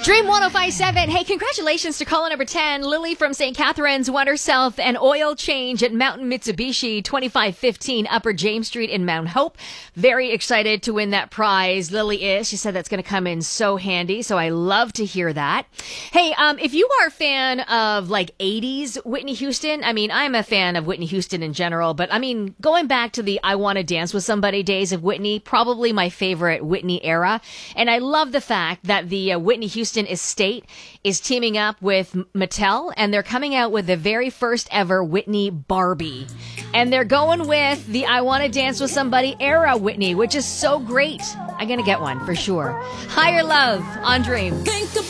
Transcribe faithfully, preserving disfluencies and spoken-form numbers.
Dream one oh five point seven. Hey, congratulations to caller number ten. Lily from Saint Catharines won herself an oil change at Mountain Mitsubishi, twenty-five fifteen Upper James Street in Mount Hope. Very excited to win that prize. Lily is. She said that's going to come in so handy, so I love to hear that. Hey, um, if you are a fan of like eighties Whitney Houston, I mean, I'm a fan of Whitney Houston in general, but I mean, going back to the I Want to Dance with Somebody days of Whitney, probably my favorite Whitney era. And I love the fact that the uh, Whitney Houston estate is teaming up with Mattel, and they're coming out with the very first ever Whitney Barbie. And they're going with the I Want to Dance with Somebody era Whitney, which is so great. I'm going to get one for sure. Higher Love on Dream. Think about